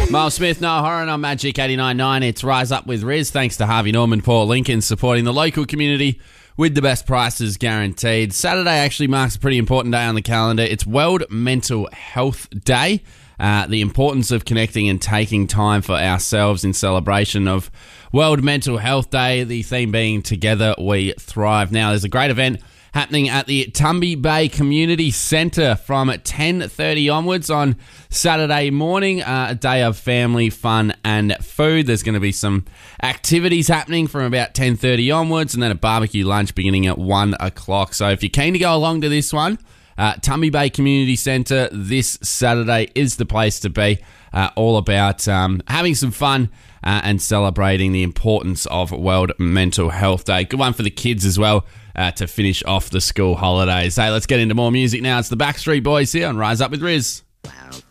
Miles Smith, Noah Horan on Magic 89.9. It's Rise Up with Riz. Thanks to Harvey Norman, Paul Lincoln, supporting the local community with the best prices guaranteed. Saturday actually marks a pretty important day on the calendar. It's World Mental Health Day. The importance of connecting and taking time for ourselves in celebration of World Mental Health Day. The theme being Together We Thrive. Now, there's a great event happening at the Tumby Bay Community Centre from 10:30 onwards on Saturday morning. A day of family, fun and food. There's going to be some activities happening from about 10:30 onwards, and then a barbecue lunch beginning at 1 o'clock. So if you're keen to go along to this one, Tumby Bay Community Centre this Saturday is the place to be. All about having some fun and celebrating the importance of World Mental Health Day. Good one for the kids as well to finish off the school holidays. Hey, let's get into more music now. It's the Backstreet Boys here on Rise Up with Riz. Wow.